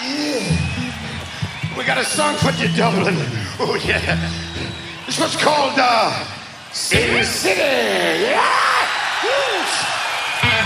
We got a song for you, Dublin. Oh, yeah. This one's called Sin City.